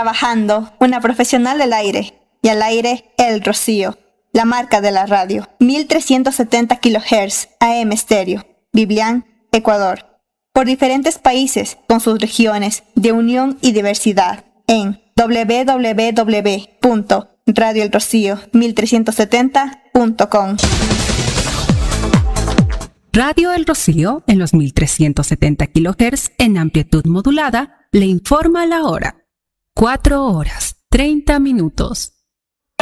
Trabajando, una profesional del aire. Y al aire, El Rocío, la marca de la radio. 1370 kHz AM estéreo. Biblián, Ecuador. Por diferentes países con sus regiones de unión y diversidad en www.radioelrocío1370.com. Radio El Rocío en los 1370 kHz en amplitud modulada le informa la hora. 4 horas, 30 minutos.